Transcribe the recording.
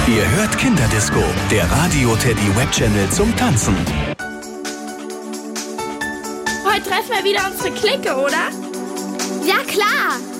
Ihr hört Kinderdisco, der Radio Teddy Web-Channel zum Tanzen. Heute treffen wir wieder unsere Clique, oder? Ja, klar.